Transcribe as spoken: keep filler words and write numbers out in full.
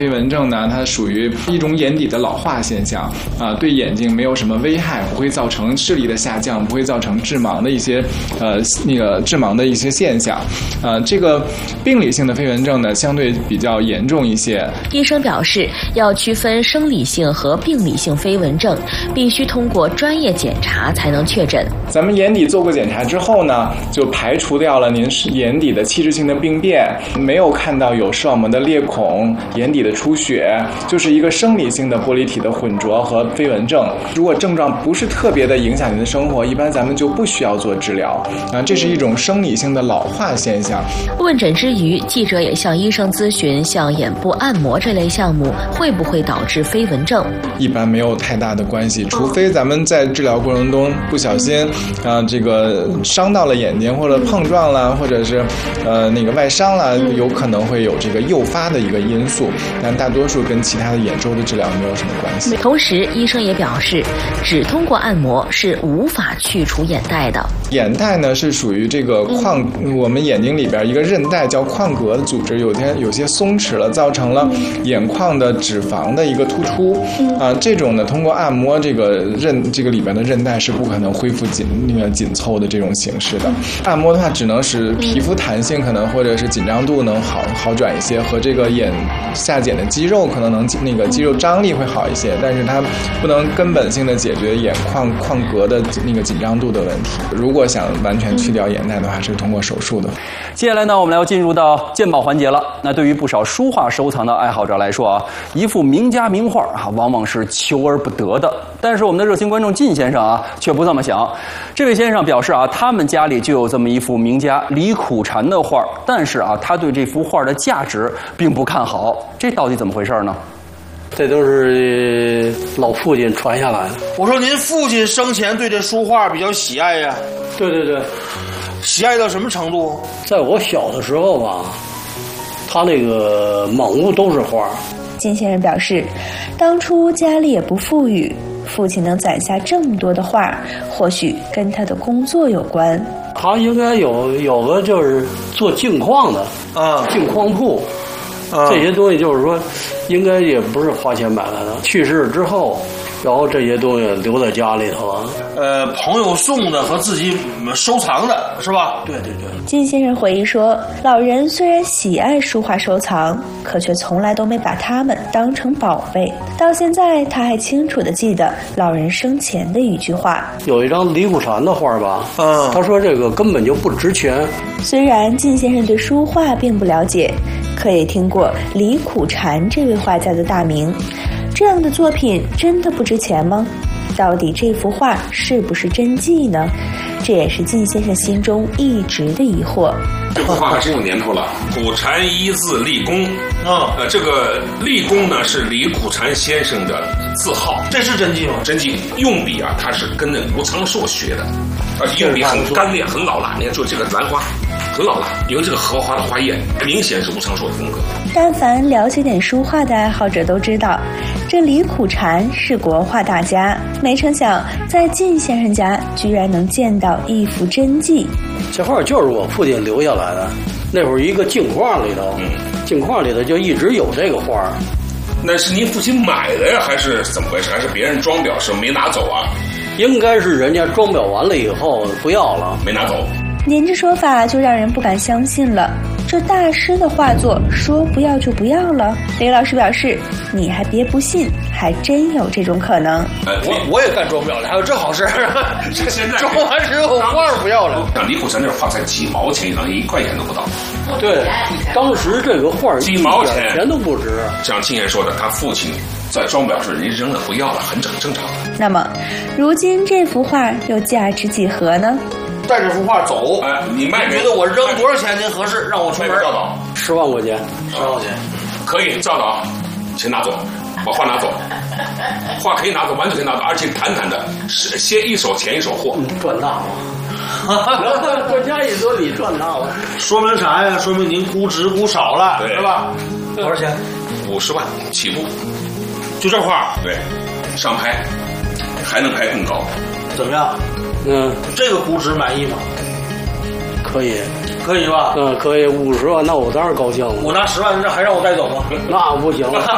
飞蚊症呢，它属于一种眼底的老化现象啊，对眼睛没有什么危害，不会造成视力的下降，不会造成致盲的一些呃那个致盲的一些现象。呃，这个病理性的飞蚊症呢，相对比较严重一些。 医生表示，要区分生理性和病理性飞蚊症，必须通过专业检查才能确诊。 咱们眼底做过检查之后呢，就排除掉了您眼底的器质性的病变，没有看到有视网膜的裂孔、眼底的出血，就是一个生理性的玻璃体的混浊和飞蚊症。如果症状不是特别的影响您的生活，一般咱们就不需要做治疗啊，这是一种生理性的老化现象。 问诊之余，记者也向医生咨询，像眼部按摩这类项目会不会导致飞蚊症？ 一般没有太大的关系，除非咱们在治疗过程中不小心啊，这个伤到了眼睛，或者碰撞了，或者是呃那个外伤了，有可能会有这个诱发的一个因素。但大多数跟其他的眼周的治疗没有什么关系。 同时，医生也表示，只通过按摩是无法去除眼袋的。 眼袋呢是属于这个眶，我们眼睛里边一个韧带叫眶隔的组织，有些有些松弛了，造成了眼眶的脂肪的一个突出啊。这种呢，通过按摩这个韧这个里边的韧带是不可能恢复紧那个紧凑的这种形式的。按摩的话，只能使皮肤弹性可能或者是紧张度能好好转一些，和这个眼下睑的肌肉可能能那个肌肉张力会好一些，但是它不能根本性的解决眼眶眶隔的那个紧张度的问题。如果想完全去掉眼袋的话，是通过手术的。 接下来呢，我们要进入到鉴宝环节了。那对于不少书画收藏的爱好者来说啊，一幅名家名画啊，往往是求而不得的。但是我们的热心观众靳先生啊，却不这么想。这位先生表示啊，他们家里就有这么一幅名家李苦禅的画，但是啊，他对这幅画的价值并不看好。这到底怎么回事呢？ 这都是老父亲传下来的。 我说您父亲生前对这书画比较喜爱呀？ 对对对， 喜爱到什么程度？ 在我小的时候吧，他那个满屋都是画。 靳先生表示，当初家里也不富裕，父亲能攒下这么多的画，或许跟他的工作有关。 他应该有有个就是做镜框的啊， 镜框铺。这些东西就是说，应该也不是花钱买来的。去世之后，然后这些东西留在家里头啊。 呃，朋友送的和自己收藏的是吧？ 对对对。 靳先生回忆说，老人虽然喜爱书画收藏，可却从来都没把它们当成宝贝。到现在，他还清楚地记得老人生前的一句话： 有一张李苦禅的画吧， 嗯， 他说这个根本就不值钱。 虽然靳先生对书画并不了解，可也听过李苦禅这位画家的大名。这样的作品真的不值钱吗？到底这幅画是不是真迹呢？这也是靳先生心中一直的疑惑。 这幅画还真有年头了，苦禅一字立功啊，呃，这个立功呢是李苦禅先生的字号。 这是真迹吗？ 真迹，用笔啊，他是跟那吴昌硕学的，而且用笔很干练，很老了。你看，就这个兰花。很老了，有这个荷花的花叶，明显是吴昌硕的风格。 但凡了解点书画的爱好者都知道，这李苦禅是国画大家，没成想在靳先生家居然能见到一幅真迹。 这画就是我父亲留下来的，那会儿一个镜框里头，嗯，镜框里头就一直有这个画。 那是您父亲买的呀，还是怎么回事？还是别人装裱时候没拿走啊？ 应该是人家装裱完了以后不要了， 没拿走。 您这说法就让人不敢相信了，这大师的画作说不要就不要了？李老师表示，你还别不信，还真有这种可能。 我我也干装裱了，还有这好事？ 这现在装完之后画不要了。 像李苦禅那画才几毛钱一张，一块钱都不到。 对，当时这个画几毛钱钱都不值。 像靳爷说的，他父亲在装裱时人扔了不要了，很正正常。 那么，如今这幅画又价值几何呢？ 带这幅画走， 哎，你卖觉得我扔多少钱您合适？让我出门照导， 十万块钱， 十万块钱可以照导，钱拿走，把画拿走，画可以拿走，完全可以拿走，而且坦坦的，是先一手钱一手货， 赚大了。专家一说你赚大了， 说明啥呀？说明您估值估少了，是吧？多少钱？ 五十万起步， 就这画？ 对，上拍，还能拍更高， 怎么样？ 嗯， 这个估值满意吗？ 可以， 可以吧？ 嗯，可以，五十万，那我当然高兴了。 我拿十万，这还让我带走吗？ 那不行了。